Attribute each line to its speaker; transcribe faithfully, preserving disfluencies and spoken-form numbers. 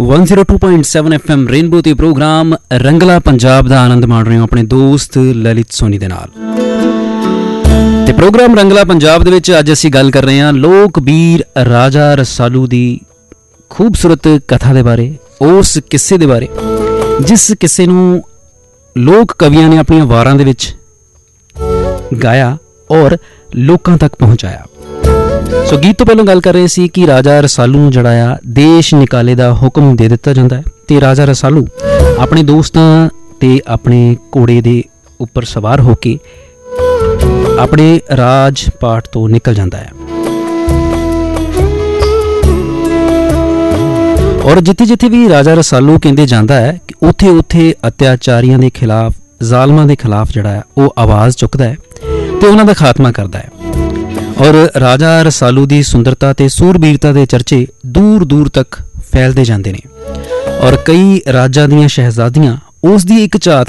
Speaker 1: One zero two point seven F M rainbow ते programme Rangla Punjab का आनंद माण रहे हो अपने दोस्त ललित सोनी दे नाल। ते प्रोग्राम रंगला पंजाब दे विच अज असीं गल कर रहे हैं लोक बीर राजा रसालू दी खूबसूरत कथा दे बारे, उस किस्से दे बारे जिस किस्से नूं लोक कवियां ने अपनी वारां दे विच गाया और लोकां तक पहुँचाया। सो गीत तो पहलों गल कर रहे सी कि राजा रसालू नूं जिहड़ा आ देश निकाले दा हुक्म दे दिता जांदा है ते राजा रसालू अपने दोस्तां ते अपने घोड़े दे उपर सवार होके अपने राज पाठ तो निकल जाता है और जिथे जिथे भी राजा रसालू कहते जाता है कि उथे उथे अत्याचारियों के खिलाफ, जालमां के खिलाफ जिहड़ा है वो आवाज़ चुकता है तो उन्हां दा खात्मा करता है। और राजा रसालू की सुंदरता ते सूरबीरता के चर्चे दूर दूर तक फैलते जाते हैं और कई राजा दियां शहजादियां उस दी एक झात